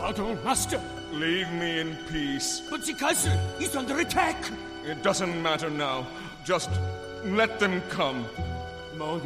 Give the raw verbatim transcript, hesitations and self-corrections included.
Pardon, master. Leave me in peace. But the castle is under attack. It doesn't matter now. Just let them come. Mon